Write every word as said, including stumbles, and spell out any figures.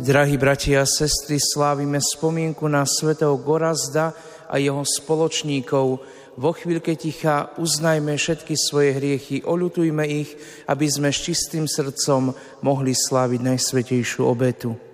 Drahí bratia a sestry, slávime spomienku na svätého Gorazda a jeho spoločníkov. Vo chvíľke ticha uznajme všetky svoje hriechy, oľutujme ich, aby sme s čistým srdcom mohli sláviť najsvätejšiu obetu.